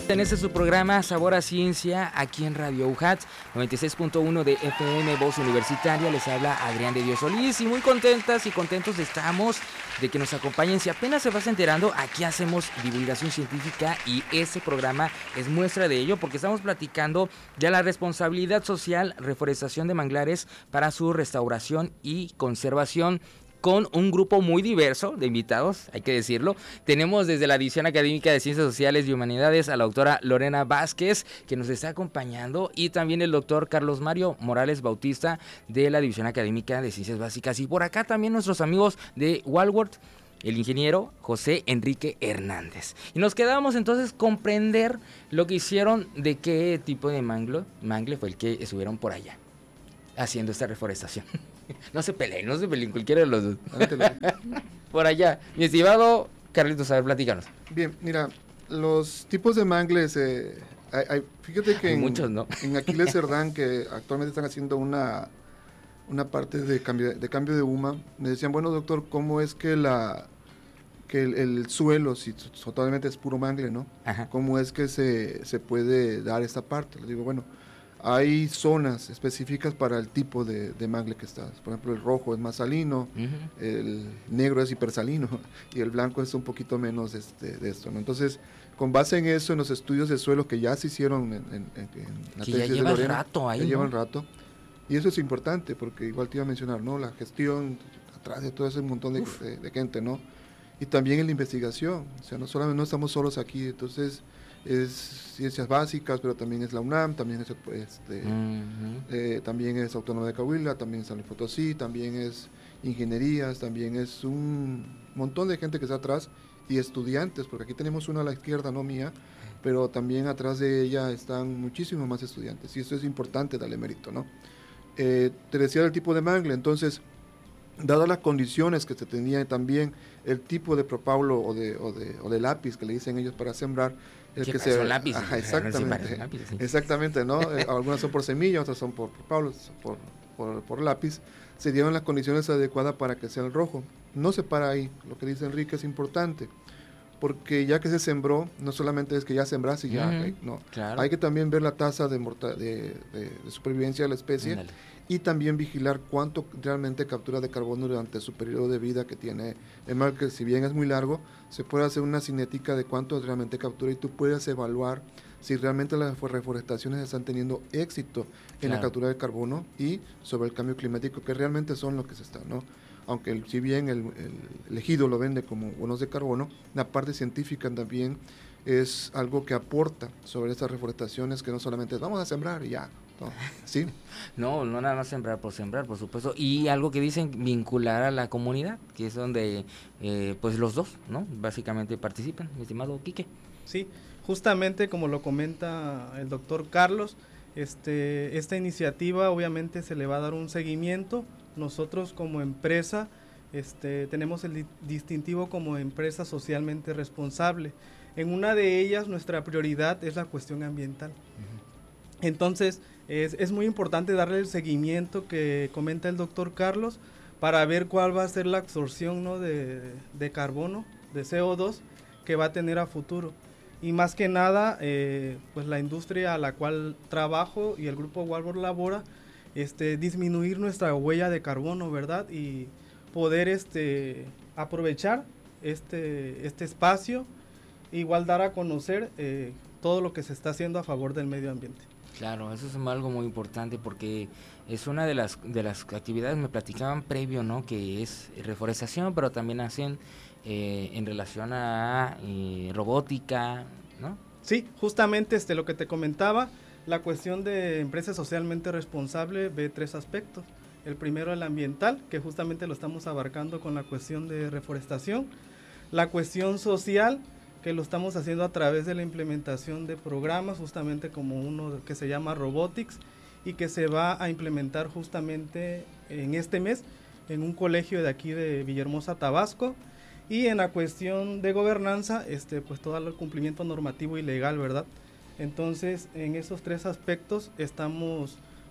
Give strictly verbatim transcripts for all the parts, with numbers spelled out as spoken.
En este es su programa Sabor a Ciencia, aquí en Radio U J A T noventa y seis punto uno de F M, Voz Universitaria. Les habla Adrián de Dios Solís y muy contentas y contentos estamos de que nos acompañen. Si apenas se vas enterando, aquí hacemos divulgación científica y este programa es muestra de ello, porque estamos platicando de la responsabilidad social, reforestación de manglares para su restauración y conservación, con un grupo muy diverso de invitados, hay que decirlo. Tenemos desde la División Académica de Ciencias Sociales y Humanidades a la doctora Lorena Vázquez, que nos está acompañando, y también el doctor Carlos Mario Morales Bautista, de la División Académica de Ciencias Básicas. Y por acá también nuestros amigos de Walworth, el ingeniero José Enrique Hernández. Y nos quedamos entonces comprender lo que hicieron, de qué tipo de mangle, mangle fue el que estuvieron por allá haciendo esta reforestación. No se peleen, no se peleen, cualquiera de los dos. Por allá, mi estimado Carlitos, a ver, platícanos. Bien, mira, los tipos de mangles, eh, hay, hay, fíjate que hay en, muchos, ¿no? En Aquiles Cerdán, que actualmente están haciendo una, una parte de cambio, de cambio de huma, me decían, bueno, doctor, ¿cómo es que la que el, el suelo, si totalmente es puro mangle, ¿no? Ajá. ¿Cómo es que se, se puede dar esta parte? Les digo, bueno, hay zonas específicas para el tipo de, de mangle que estás. Por ejemplo, el rojo es más salino, uh-huh. El negro es hipersalino y el blanco es un poquito menos este, de esto, ¿no? Entonces, con base en eso, en los estudios de suelo que ya se hicieron en, en, en, en la que tesis ya lleva de Lorena, rato ahí, ya ¿no? llevan rato. Y eso es importante porque igual te iba a mencionar, ¿no? La gestión atrás de todo ese montón de, de, de gente, ¿no? Y también en la investigación. O sea, no solamente no estamos solos aquí, entonces es ciencias básicas, pero también es la UNAM, también es este, uh-huh. eh, también es Autónoma de Coahuila, también es San Luis Potosí, también es ingenierías, también es un montón de gente que está atrás, y estudiantes, porque aquí tenemos una a la izquierda, no mía, pero también atrás de ella están muchísimos más estudiantes, y eso es importante darle mérito, ¿no? Eh, te decía el tipo de mangle, entonces, dadas las condiciones que se tenía, también el tipo de propaulo o de, o de, o de lápiz que le dicen ellos para sembrar, el que se, son lápices, ajá, exactamente, lápices, sí. exactamente, ¿no? eh, algunas son por semilla, otras son por propaulo, por, por, por lápiz. Se dieron las condiciones adecuadas para que sea el rojo. No se para ahí, lo que dice Enrique es importante, porque ya que se sembró, no solamente es que ya sembraste y ya, uh-huh. hay, no, claro. Hay que también ver la tasa de, morta, de, de, de supervivencia de la especie. Dale. Y también vigilar cuánto realmente captura de carbono durante su periodo de vida que tiene el mangle, que si bien es muy largo, se puede hacer una cinética de cuánto realmente captura y tú puedes evaluar si realmente las reforestaciones están teniendo éxito en claro. la captura de carbono y sobre el cambio climático, que realmente son lo que se está, ¿no? Aunque el, si bien el, el ejido lo vende como bonos de carbono, la parte científica también es algo que aporta sobre estas reforestaciones, que no solamente es vamos a sembrar y ya, ¿no? ¿Sí? No, no nada más sembrar por sembrar, por supuesto, y algo que dicen, vincular a la comunidad, que es donde eh, pues los dos, ¿no? Básicamente participan, mi estimado Quique. Sí, justamente como lo comenta el doctor Carlos, este, esta iniciativa obviamente se le va a dar un seguimiento. Nosotros como empresa este, tenemos el di- distintivo como empresa socialmente responsable. En una de ellas nuestra prioridad es la cuestión ambiental. Uh-huh. Entonces es, es muy importante darle el seguimiento que comenta el doctor Carlos para ver cuál va a ser la absorción, ¿no? de, de carbono, de C O dos que va a tener a futuro. Y más que nada, eh, pues la industria a la cual trabajo y el grupo Walworth labora, este, disminuir nuestra huella de carbono, ¿verdad? Y poder este, aprovechar este, este espacio, igual dar a conocer eh, todo lo que se está haciendo a favor del medio ambiente. Claro, eso es algo muy importante porque es una de las de las actividades, me platicaban previo, ¿no? Que es reforestación, pero también hacen eh, en relación a eh, robótica, ¿no? Sí, justamente este lo que te comentaba, la cuestión de empresa socialmente responsable ve tres aspectos. El primero, el ambiental, que justamente lo estamos abarcando con la cuestión de reforestación. La cuestión social, que lo estamos haciendo a través de la implementación de programas, justamente como uno que se llama Robotics, y que se va a implementar justamente en este mes en un colegio de aquí de Villahermosa, Tabasco. Y en la cuestión de gobernanza, este, pues todo el cumplimiento normativo y legal, ¿verdad? Entonces, en esos tres aspectos estamos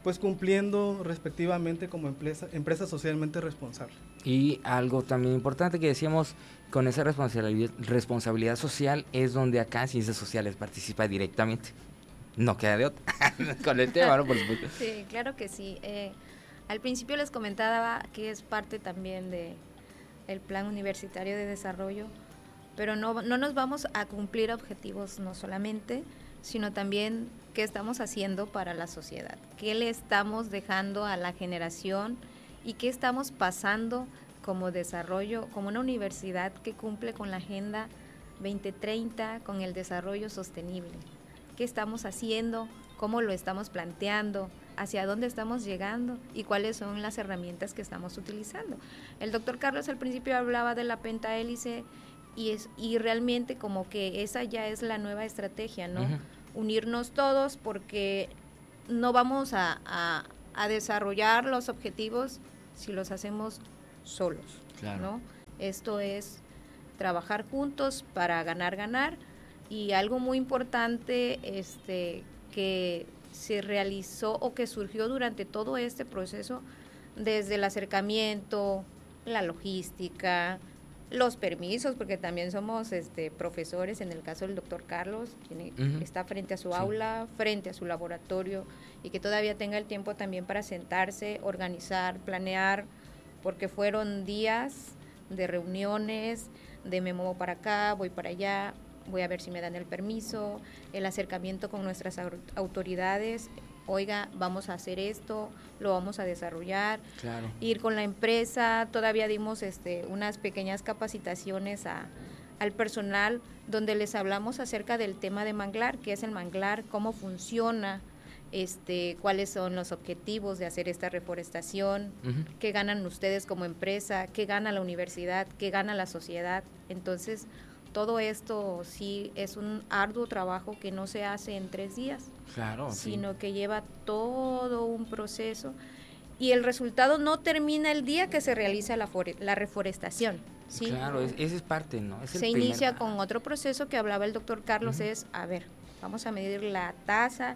pues cumpliendo respectivamente como empresa, empresa socialmente responsable. Y algo también importante que decíamos, con esa responsabilidad, responsabilidad social es donde acá Ciencias Sociales participa directamente. No queda de otra con el tema, ¿no? Por supuesto. Sí, claro que sí. Eh, al principio les comentaba que es parte también de el Plan Universitario de Desarrollo, pero no, no nos vamos a cumplir objetivos no solamente, sino también qué estamos haciendo para la sociedad, qué le estamos dejando a la generación y qué estamos pasando como desarrollo, como una universidad que cumple con la Agenda veinte treinta, con el desarrollo sostenible. ¿Qué estamos haciendo? ¿Cómo lo estamos planteando? ¿Hacia dónde estamos llegando? ¿Y cuáles son las herramientas que estamos utilizando? El doctor Carlos al principio hablaba de la pentahélice y, es, y realmente como que esa ya es la nueva estrategia, ¿no? Uh-huh. Unirnos todos porque no vamos a, a, a desarrollar los objetivos si los hacemos solos, claro. ¿no? Esto es trabajar juntos para ganar, ganar. Y algo muy importante este, que se realizó o que surgió durante todo este proceso, desde el acercamiento, la logística, los permisos, porque también somos este, profesores, en el caso del doctor Carlos, quien uh-huh. está frente a su sí. aula, frente a su laboratorio, y que todavía tenga el tiempo también para sentarse, organizar, planear, porque fueron días de reuniones, de me muevo para acá, voy para allá, voy a ver si me dan el permiso, el acercamiento con nuestras autoridades, oiga, vamos a hacer esto, lo vamos a desarrollar, claro. ir con la empresa, todavía dimos este, unas pequeñas capacitaciones a, al personal donde les hablamos acerca del tema de manglar, qué es el manglar, cómo funciona, este, cuáles son los objetivos de hacer esta reforestación, uh-huh. qué ganan ustedes como empresa, qué gana la universidad, qué gana la sociedad. Entonces, todo esto sí es un arduo trabajo que no se hace en tres días, claro, sino sí. que lleva todo un proceso y el resultado no termina el día que se realiza la, fore- la reforestación. ¿sí? Claro, es, esa es parte, ¿no? Es se el inicia primer... con otro proceso que hablaba el doctor Carlos, uh-huh. es, a ver, vamos a medir la tasa,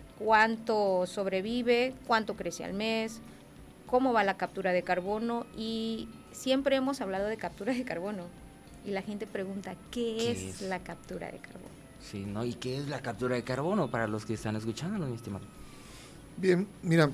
cuánto sobrevive, cuánto crece al mes, cómo va la captura de carbono, y siempre hemos hablado de captura de carbono. Y la gente pregunta, ¿qué, ¿qué es, es la captura de carbono? Sí, ¿no? ¿Y qué es la captura de carbono para los que están escuchando, mi estimado? Bien, mira,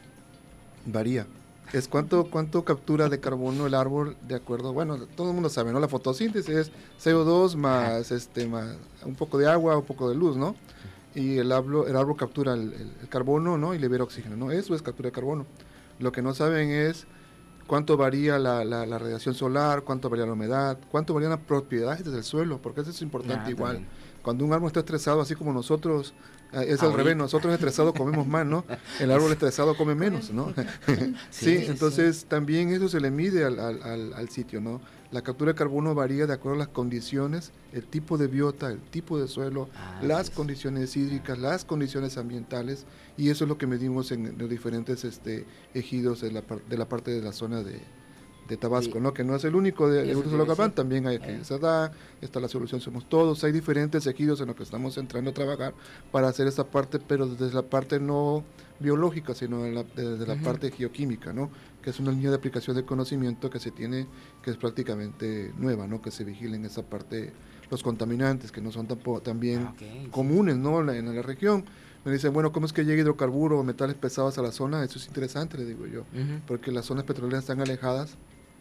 varía. Es cuánto, cuánto captura de carbono el árbol, de acuerdo, bueno, todo el mundo sabe, ¿no? La fotosíntesis es C O dos más, este, más un poco de agua, un poco de luz, ¿no? Y el árbol, el árbol captura el, el, el carbono, ¿no? Y libera oxígeno, ¿no? Eso es captura de carbono. Lo que no saben es cuánto varía la, la, la radiación solar, cuánto varía la humedad, cuánto varían las propiedades del suelo, porque eso es importante. Ah, igual. También. Cuando un árbol está estresado, así como nosotros, eh, es ah, al revés, nosotros estresados comemos más, ¿no? El árbol estresado come menos, ¿no? sí, sí, entonces sí. también eso se le mide al, al, al sitio, ¿no? La captura de carbono varía de acuerdo a las condiciones, el tipo de biota, el tipo de suelo, ah, las sí, condiciones sí. hídricas, las condiciones ambientales, y eso es lo que medimos en los diferentes este, ejidos de la, de la parte de la zona de, de Tabasco, sí. ¿no? Que no es el único de, de Urusolocapán, también hay que se da, está la solución Somos Todos, hay diferentes ejidos en los que estamos entrando a trabajar para hacer esta parte, pero desde la parte no biológica, sino de la, desde la uh-huh. parte geoquímica, ¿no? Que es una línea de aplicación de conocimiento que se tiene, que es prácticamente nueva, ¿no? Que se vigilen esa parte, los contaminantes, que no son tampoco, también ah, okay, comunes, sí. ¿no? En la, en la región. Me dicen, bueno, ¿cómo es que llega hidrocarburo o metales pesados a la zona? Eso es interesante, le digo yo, uh-huh. porque las zonas petroleras están alejadas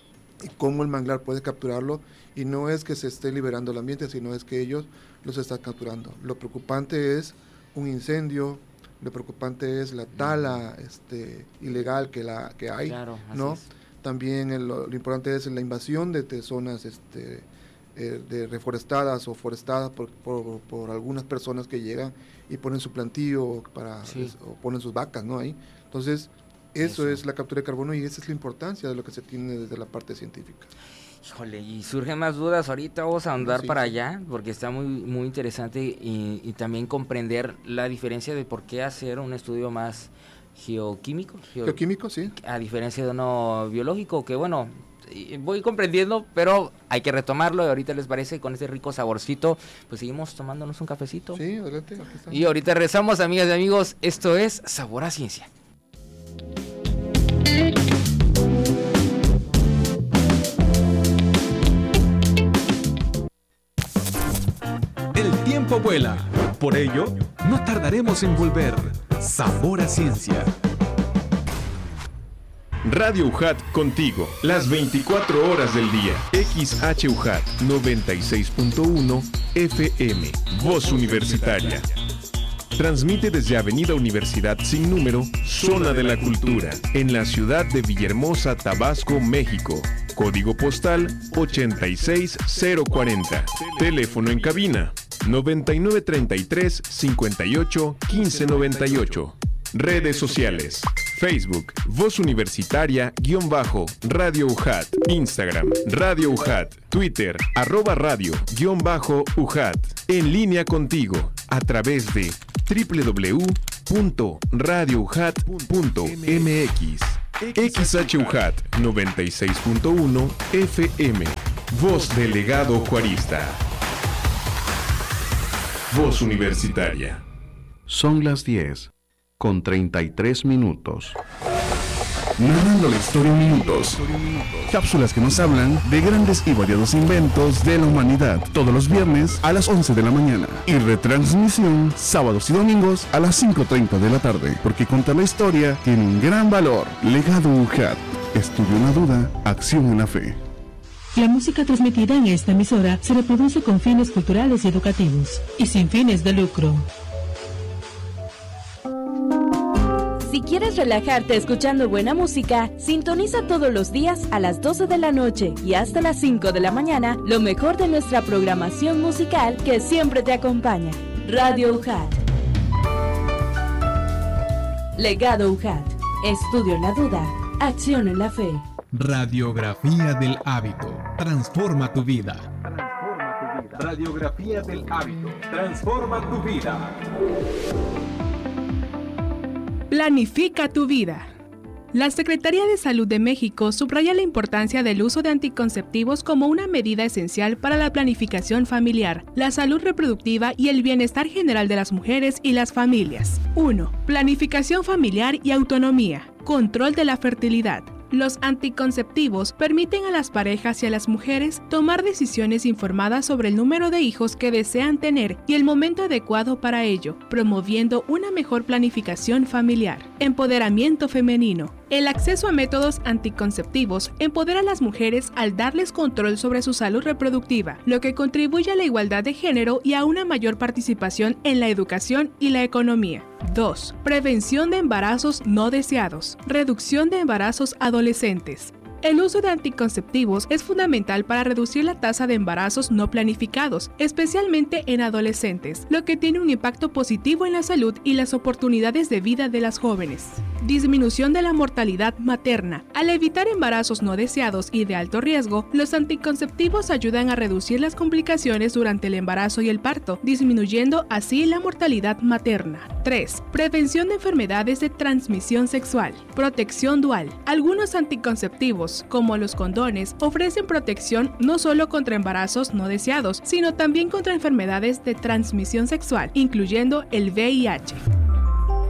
y cómo el manglar puede capturarlo, y no es que se esté liberando el ambiente, sino es que ellos los están capturando. Lo preocupante es un incendio, lo preocupante es la tala este, ilegal que la que hay, claro, ¿no? Es. También el, lo, lo importante es la invasión de, de zonas este, eh, de reforestadas o forestadas por, por, por algunas personas que llegan y ponen su plantío para sí. es, o ponen sus vacas, ¿no? Ahí. Entonces, eso, eso es la captura de carbono, y esa es la importancia de lo que se tiene desde la parte científica. Híjole, y surgen más dudas, ahorita vamos a andar sí, para sí. allá, porque está muy muy interesante, y, y también comprender la diferencia de por qué hacer un estudio más geoquímico. Geo, geoquímico, sí. A diferencia de uno biológico, que bueno, voy comprendiendo, pero hay que retomarlo, y ahorita les parece, con ese rico saborcito, pues seguimos tomándonos un cafecito. Sí, adelante. Y ahorita regresamos, amigas y amigos, esto es Sabor a Ciencia. El tiempo vuela, por ello no tardaremos en volver. Sabor a Ciencia. Radio U J A T contigo, las veinticuatro horas del día. X H U J A T noventa y seis punto uno F M, Voz Universitaria. Transmite desde Avenida Universidad sin número, Zona de la Cultura, en la ciudad de Villahermosa, Tabasco, México. Código postal ochenta y seis cero cuarenta. Teléfono en cabina noventa y nueve treinta y tres cincuenta y ocho quince noventa y ocho. Redes sociales: Facebook, Voz Universitaria, guión bajo, Radio U J A T. Instagram, Radio U J A T. Twitter, arroba radio, guión bajo, U J A T. En línea contigo, a través de doble u doble u doble u punto radio u j a t punto m x. X H U J A T noventa y seis punto uno F M. Voz Delegado Juarista. Voz Universitaria. Son las diez con treinta y tres minutos. Narrando la historia en minutos. Cápsulas que nos hablan de grandes y variados inventos de la humanidad. Todos los viernes a las once de la mañana. Y retransmisión sábados y domingos a las cinco treinta de la tarde. Porque contar la historia tiene un gran valor. Legado U J A T. Estudio en la duda, acción en la fe. La música transmitida en esta emisora se reproduce con fines culturales y educativos y sin fines de lucro. Si quieres relajarte escuchando buena música, sintoniza todos los días a las doce de la noche y hasta las cinco de la mañana lo mejor de nuestra programación musical que siempre te acompaña. Radio U J A T. Legado U J A T. Estudio en la duda, acción en la fe. Radiografía del hábito. Transforma tu vida. Radiografía del hábito. Transforma tu vida. Planifica tu vida. La Secretaría de Salud de México subraya la importancia del uso de anticonceptivos como una medida esencial para la planificación familiar, la salud reproductiva y el bienestar general de las mujeres y las familias. uno. Planificación familiar y autonomía. Control de la fertilidad. Los anticonceptivos permiten a las parejas y a las mujeres tomar decisiones informadas sobre el número de hijos que desean tener y el momento adecuado para ello, promoviendo una mejor planificación familiar. Empoderamiento femenino. El acceso a métodos anticonceptivos empodera a las mujeres al darles control sobre su salud reproductiva, lo que contribuye a la igualdad de género y a una mayor participación en la educación y la economía. dos. Prevención de embarazos no deseados. Reducción de embarazos adolescentes. El uso de anticonceptivos es fundamental para reducir la tasa de embarazos no planificados, especialmente en adolescentes, lo que tiene un impacto positivo en la salud y las oportunidades de vida de las jóvenes. Disminución de la mortalidad materna. Al evitar embarazos no deseados y de alto riesgo, los anticonceptivos ayudan a reducir las complicaciones durante el embarazo y el parto, disminuyendo así la mortalidad materna. tres. Prevención de enfermedades de transmisión sexual. Protección dual. Algunos anticonceptivos, como los condones, ofrecen protección no solo contra embarazos no deseados, sino también contra enfermedades de transmisión sexual, incluyendo el V I H.